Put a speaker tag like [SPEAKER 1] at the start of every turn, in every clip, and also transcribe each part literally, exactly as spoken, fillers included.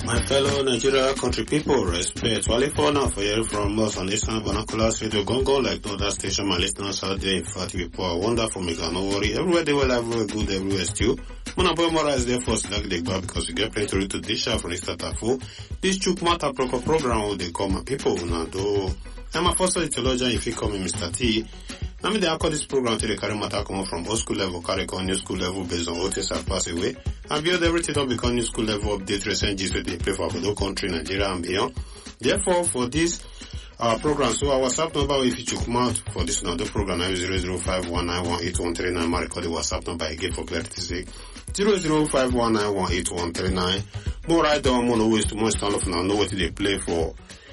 [SPEAKER 1] My fellow Nigeria country people, respect. Wale for now for hearing from us on Eastern Vernaculars Radio Gongo, like no other station. My listeners out there, in fact, people are wonderful. Make no worry. Everywhere they will, everywhere good, everywhere still. Mona boy Mora is there for select the bar because we get plenty to dish out from this Tatafo. This Chuk Mata Proco program, they call my people. Now, do I'm a first theologian if you call me Mister T. I mean, they call this program to the carry matter come from old school level, carry on new school level based on what has passed away. And build everything up become new school level update recent G's where they play for the country, Nigeria and beyond. Therefore, for this uh, program, so our WhatsApp number, if you check out for this another program, now is zero zero five one nine one eight one three nine. I record the WhatsApp number again for clarity's sake. zero zero five one nine one eight one three nine. More right down, more always too much stand off now, know what they play for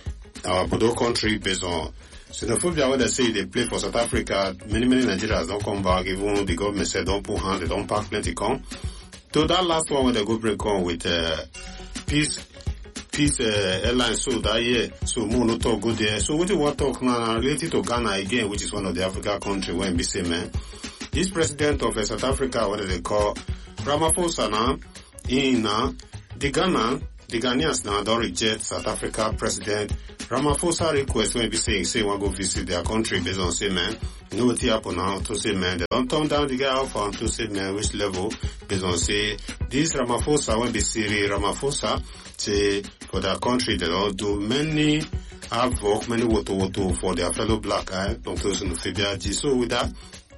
[SPEAKER 1] our Bodo country based on xenophobia. When they say they play for South Africa, many, many Nigerians don't come back, even the government said don't put hand, they don't pack plenty come. So that last one when they go break on with uh, peace, peace uh, airline, so that year, so more no talk good there. So what do you want to talk now related to Ghana again, which is one of the African countries when we say, man, this president of uh, South Africa, what do they call Ramaphosa now, in uh, the Ghana, the Ghanaians now don't reject South Africa president Ramaphosa request when we say, say, want to go visit their country based on say, man, you know what happen now to say, man, they don't turn down the guy out for to say, man, which level based on say, this Ramaphosa, when they say Ramaphosa, say, for their country, they don't do many havoc, many woto woto for their fellow black guy, don't close in the Febia G. So with that,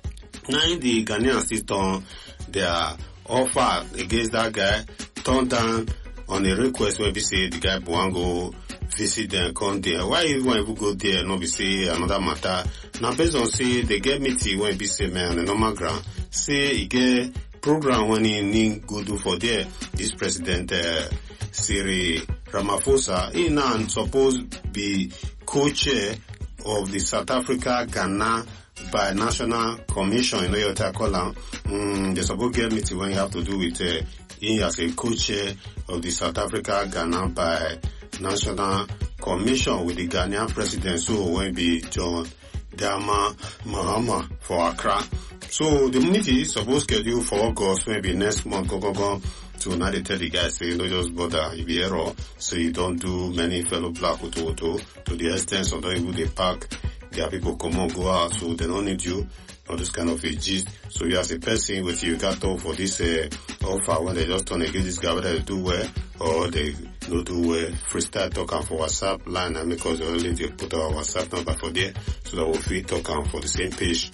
[SPEAKER 1] now the Ghanaians still turn their offer against that guy, turn down on a request where we say the guy want go visit them, come there. Why you want to go there? No, be say another matter. Now based on say they get meeting when be say man on the normal ground. Say he get program when he need go do for there. This president uh, Cyril Ramaphosa, he now supposed be co-chair of the South Africa Ghana by National Commission. You know what I call them? Mm, they supposed get meeting when you have to do with uh, he as a co-chair of the South Africa Ghana by National Commission with the Ghanaian president, so when be John Dama Mahama for Accra. So the meeting is supposed to schedule for August, maybe next month, go go go. So now they tell the guys, say, no, just bother, if you error, so you don't do many fellow black auto auto to the extent so don't even they pack, their people come on, go out, so they don't need you. All this kind of a gist. So you as a person, what you got to for this uh, offer when they just turn against this guy, whether they do well or they don't do well. Freestyle talking for WhatsApp line, and because they only they put our WhatsApp number for there, so that we'll free talking for the same page.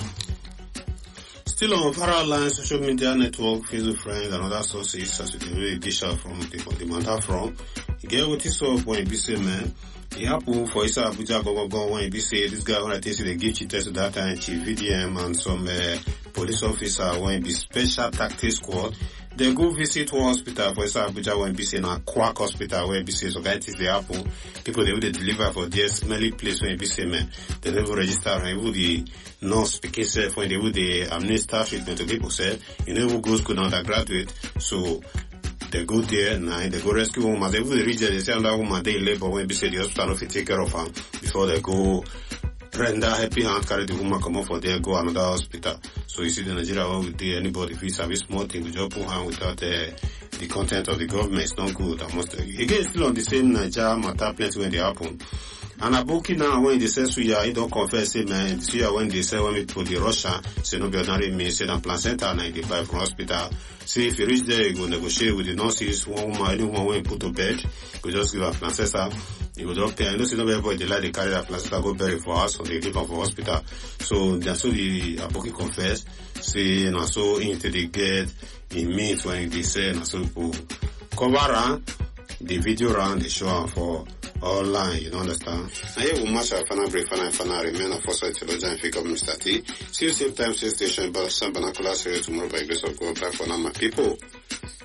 [SPEAKER 1] Still on viral line, social media network, Facebook friends, and other sources, as we can really dish out from the, the matter from. You get what this up when you be say, man. It happened for Isa Abuja go go go when he say this guy when I tell you they give cheaters to that time chief V D M and some uh, police officer when he be special tactics squad. They go visit one hospital for Isa Abuja when he say na quack hospital where he say so guys they happen. People they would deliver for their smelly place when he say man. They never register and even the nurse speaking self when they would the administer treatment to people say you know who goes school undergraduate so they go there now, they go rescue woman. They will reach there, they say another woman they labor when they say the hospital if you take care of her before they go render happy hand carry the woman come up for there, go another hospital. So you see the Nigeria one with the anybody if it's a small thing, we just put hand without uh, the content of the government, it's not good. I must again still on the same Nigeria matter plenty when they happen. And Aboki now when they say Suya, he don't confess say man, Suya when they say when we put the Russia, say no be ordinary me, say that placenta and they buy from hospital. See if you reach there, you go negotiate with the nurses, one woman, anyone when you put to bed, you just give a placenta, you go just pay. I know see no everybody they like they carry that placenta, go bury for us, or they leave her for hospital. So that's so the Aboki confess, say and so into the get in meet when they say and so people cover around the video round, they show her for online, you don't understand? I have a match of Fana Break, Fana and Fana remain of Foresight Theologian and Fake of Mister T. See you same time, same station, but some Vernacular series tomorrow by grace of God, for now, my people.